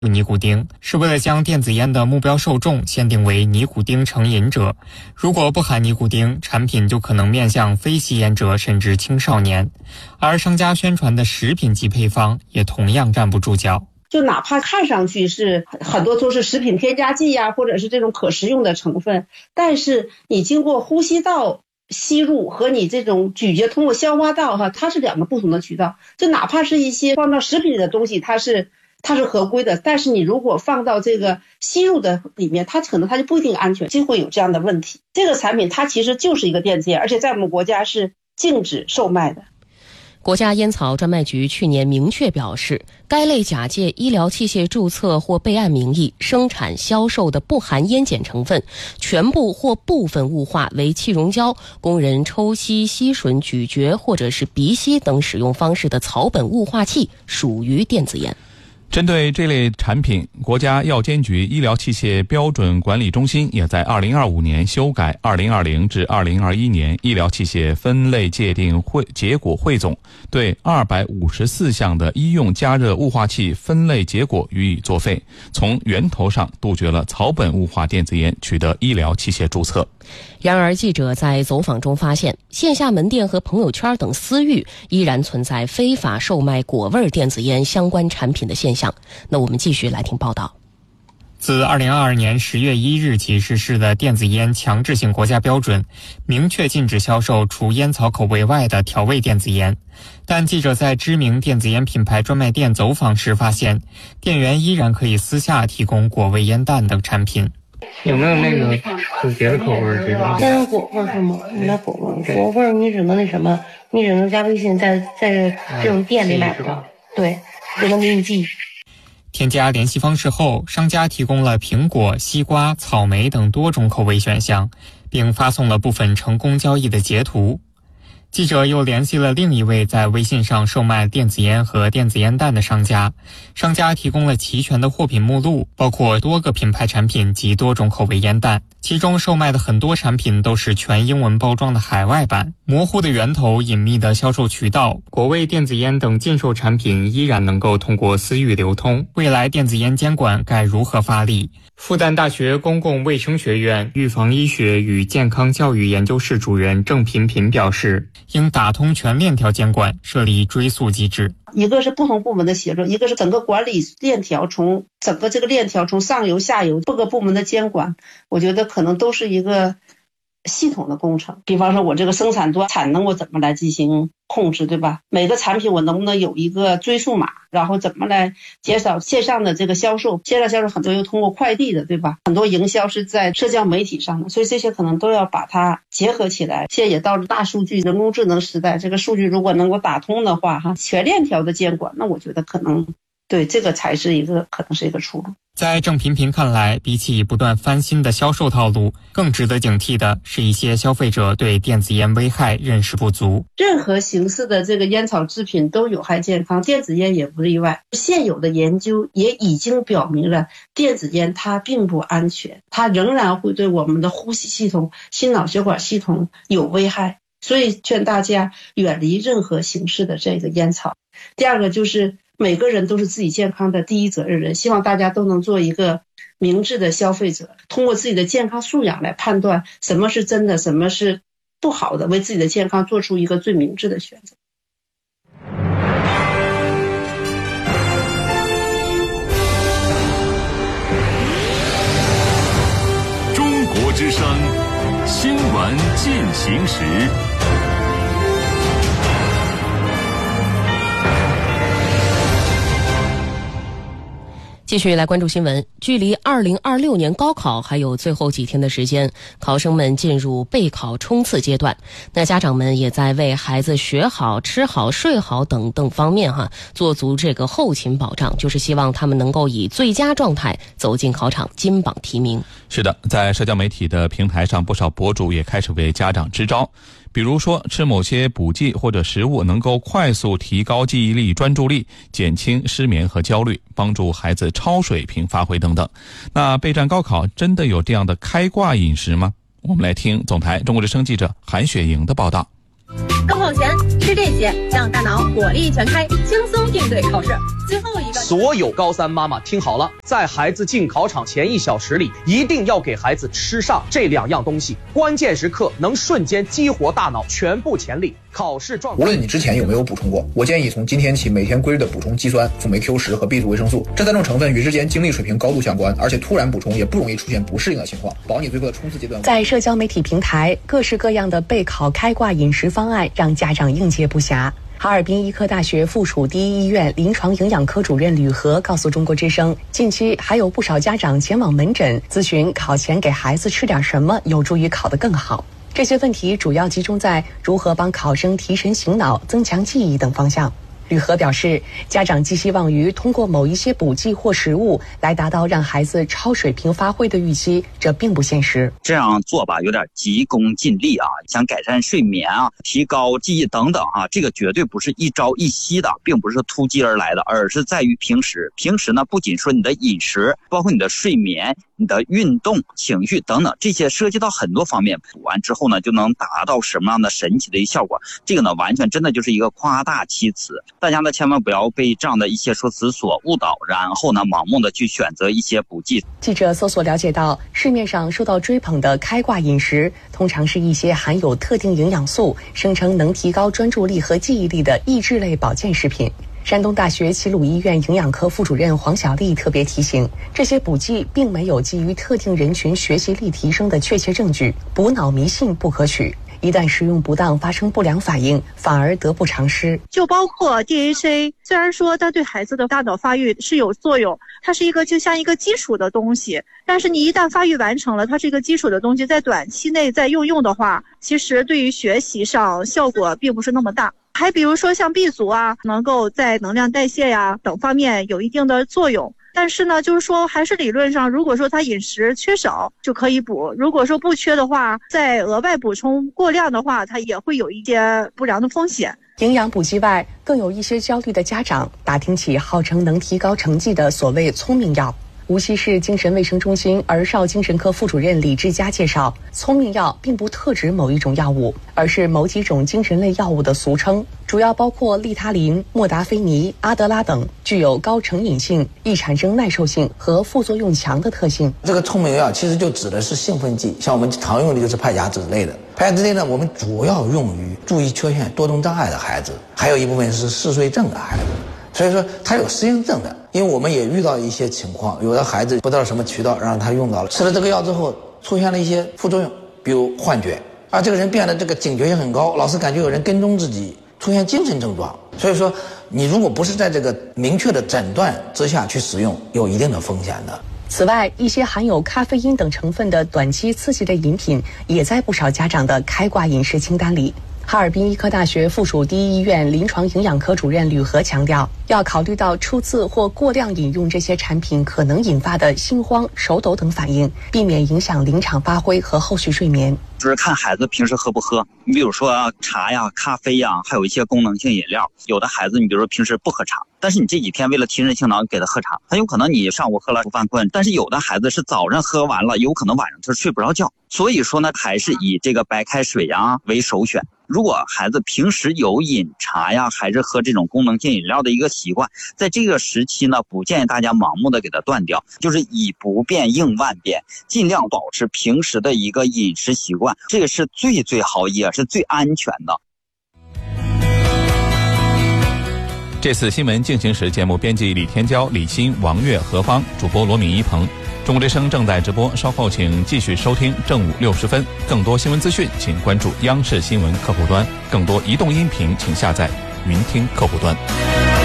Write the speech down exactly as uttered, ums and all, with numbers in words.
尼古丁，是为了将电子烟的目标受众限定为尼古丁成瘾者。如果不含尼古丁，产品就可能面向非吸烟者甚至青少年。而商家宣传的食品级配方也同样站不住脚。 就哪怕看上去是很多都是食品添加剂呀，或者是这种可食用的成分，但是你经过呼吸道吸入和你这种咀嚼通过消化道哈，它是两个不同的渠道。就哪怕是一些放到食品里的东西，它是它是合规的，但是你如果放到这个吸入的里面，它可能它就不一定安全，就会有这样的问题。这个产品它其实就是一个电子烟，而且在我们国家是禁止售卖的。 国家烟草专卖局去年明确表示，该类假借医疗器械注册或备案名义生产销售的不含烟碱成分，全部或部分雾化为气溶胶，供人抽吸、吸吮、咀嚼或者是鼻吸等使用方式的草本雾化器属于电子烟。 针对这类产品，国家药监局医疗器械标准管理中心也在二零二五年修改二零二零至二零二一年医疗器械分类界定会结果汇总，对二百五十四项的医用加热雾化器分类结果予以作废，从源头上杜绝了草本雾化电子烟取得医疗器械注册。 然而，记者在走访中发现，线下门店和朋友圈等私域依然存在非法售卖果味电子烟相关产品的现象。那我们继续来听报道。 自二零二二年十月一日起实施的电子烟强制性国家标准，明确禁止销售除烟草口味外的调味电子烟。但记者在知名电子烟品牌专卖店走访时发现，店员依然可以私下提供果味烟弹等产品。 有没有那个就是别的口味这种？ 单有果味是吗？那果味，果味你只能那什么，你只能加微信，在在这种店里买不到，对，只能给你寄。 添加联系方式后，商家提供了苹果、西瓜、草莓等多种口味选项，并发送了部分成功交易的截图。记者又联系了另一位在微信上售卖电子烟和电子烟弹的商家，商家提供了齐全的货品目录，包括多个品牌产品及多种口味烟弹，其中售卖的很多产品都是全英文包装的海外版。模糊的源头、隐秘的销售渠道，果味电子烟等禁售产品依然能够通过私域流通。未来电子烟监管该如何发力？复旦大学公共卫生学院预防医学与健康教育研究室主任郑频频表示，应打通全链条监管，设立追溯机制。 一个是不同部门的协作，一个是整个管理链条，从整个这个链条从上游下游各个部门的监管，我觉得可能都是一个系统的工程。比方说我这个生产端产能我怎么来进行控制，对吧？每个产品我能不能有一个追溯码，然后怎么来减少线上的这个销售，线上销售很多又通过快递的，对吧？很多营销是在社交媒体上的，所以这些可能都要把它结合起来。现在也到了大数据人工智能时代，这个数据如果能够打通的话哈，全链条的监管，那我觉得可能对这个才是一个可能是一个出路。 在郑频频看来，比起不断翻新的销售套路，更值得警惕的是一些消费者对电子烟危害认识不足。 任何形式的这个烟草制品都有害健康，电子烟也不例外。现有的研究也已经表明了，电子烟它并不安全，它仍然会对我们的呼吸系统、心脑血管系统有危害。所以劝大家远离任何形式的这个烟草。第二个就是每个人都是自己健康的第一责任人，希望大家都能做一个明智的消费者，通过自己的健康素养来判断什么是真的，什么是不好的，为自己的健康做出一个最明智的选择。 中国之声新闻进行时。 继续来关注新闻。距离二零二六年高考还有最后几天的时间，考生们进入备考冲刺阶段。那家长们也在为孩子学好、吃好、睡好等等方面哈做足这个后勤保障，就是希望他们能够以最佳状态走进考场，金榜题名。 是的，在社交媒体的平台上，不少博主也开始为家长支招。比如说吃某些补剂或者食物能够快速提高记忆力、专注力，减轻失眠和焦虑，帮助孩子超水平发挥等等。那备战高考真的有这样的开挂饮食吗？我们来听总台中国之声记者韩雪莹的报道。 高考前吃吃这些，让大脑火力全开，轻松应对考试。最后一个， 所有高三妈妈听好了，在孩子进考场前一小时里，一定要给孩子吃上这两样东西，关键时刻能瞬间激活大脑全部潜力。考试状态， 无论你之前有没有补充过，我建议从今天起每天规律的补充肌酸、辅酶 Q 十和 B 族维生素，这三种成分与之间精力水平高度相关，而且突然补充也不容易出现不适应的情况，保你最后的冲刺阶段。 在社交媒体平台，各式各样的备考开挂饮食方案让家长应接不暇。哈尔滨医科大学附属第一医院临床营养科主任吕和告诉中国之声，近期还有不少家长前往门诊咨询考前给孩子吃点什么有助于考得更好。这些问题主要集中在如何帮考生提神醒脑、增强记忆等方向。吕和表示，家长寄希望于通过某一些补剂或食物来达到让孩子超水平发挥的预期，这并不现实。 这样做吧，有点急功近利啊，想改善睡眠啊、提高记忆等等啊，这个绝对不是一朝一夕的，并不是突击而来的，而是在于平时。平时呢，不仅说你的饮食，包括你的睡眠、你的运动、情绪等等，这些涉及到很多方面，补完之后呢，就能达到什么样的神奇的一个效果？这个呢，完全真的就是一个夸大其词。大家呢，千万不要被这样的一些说辞所误导，然后呢，盲目的去选择一些补剂。 记者搜索了解到，市面上受到追捧的开挂饮食，通常是一些含有特定营养素，声称能提高专注力和记忆力的益智类保健食品。山东大学齐鲁医院营养科副主任黄小丽特别提醒，这些补剂并没有基于特定人群学习力提升的确切证据，补脑迷信不可取。一旦使用不当，发生不良反应，反而得不偿失。 就包括 D H A， 虽然说它对孩子的大脑发育是有作用，它是一个就像一个基础的东西，但是你一旦发育完成了，它是一个基础的东西，在短期内再用用的话，其实对于学习上效果并不是那么大。还比如说像 B 族啊，能够在能量代谢呀等方面有一定的作用。但是呢，就是说还是理论上，如果说他饮食缺少就可以补，如果说不缺的话，再额外补充过量的话，它也会有一些不良的风险。 营养补剂外，更有一些焦虑的家长打听起号称能提高成绩的所谓聪明药。无锡市精神卫生中心儿少精神科副主任李志佳介绍，聪明药并不特指某一种药物，而是某几种精神类药物的俗称，主要包括利他林、莫达菲尼、阿德拉等，具有高成瘾性、易产生耐受性和副作用强的特性。 这个聪明药其实就指的是兴奋剂，像我们常用的就是派甲酯类的。派甲酯类呢，我们主要用于注意缺陷、多动障碍的孩子，还有一部分是嗜睡症的孩子。所以说他有适应症的，因为我们也遇到一些情况，有的孩子不知道什么渠道让他用到了，吃了这个药之后出现了一些副作用，比如幻觉，而这个人变得这个警觉性很高，老是感觉有人跟踪自己，出现精神症状。所以说你如果不是在这个明确的诊断之下去使用，有一定的风险的。 此外，一些含有咖啡因等成分的短期刺激类饮品也在不少家长的开挂饮食清单里。哈尔滨医科大学附属第一医院临床营养科主任吕和强调，要考虑到初次或过量饮用这些产品可能引发的心慌、手抖等反应，避免影响临场发挥和后续睡眠。 就是看孩子平时喝不喝，你比如说茶呀、咖啡呀，还有一些功能性饮料。有的孩子你比如说平时不喝茶，但是你这几天为了提神醒脑给他喝茶，很有可能你上午喝了不犯困，但是有的孩子是早上喝完了，有可能晚上他睡不着觉。所以说呢，还是以这个白开水呀为首选。如果孩子平时有饮茶呀，还是喝这种功能性饮料的一个习惯，在这个时期呢，不建议大家盲目的给它断掉，就是以不变应万变，尽量保持平时的一个饮食习惯，这个是最最好也是最安全的。 这次新闻进行时节目编辑李天骄、李欣、王月、何芳，主播罗敏一鹏。中国之声正在直播，稍后请继续收听正午六十分。更多新闻资讯，请关注央视新闻客户端；更多移动音频，请下载云听客户端。